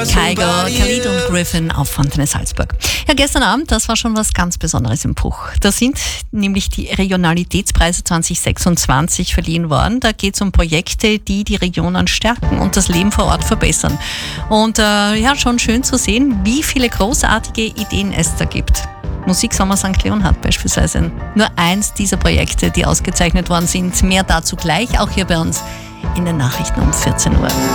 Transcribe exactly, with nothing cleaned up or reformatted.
Kygo, Khalid und Griffin auf Antenne Salzburg. Ja, gestern Abend, das war schon was ganz Besonderes im Bruch. Da sind nämlich die Regionalitätspreise zwanzig sechsundzwanzig verliehen worden. Da geht es um Projekte, die die Regionen stärken und das Leben vor Ort verbessern. Und äh, ja, schon schön zu sehen, wie viele großartige Ideen es da gibt. Musiksommer Sankt Leonhard beispielsweise. Nur eins dieser Projekte, die ausgezeichnet worden sind. Mehr dazu gleich, auch hier bei uns in den Nachrichten um vierzehn Uhr.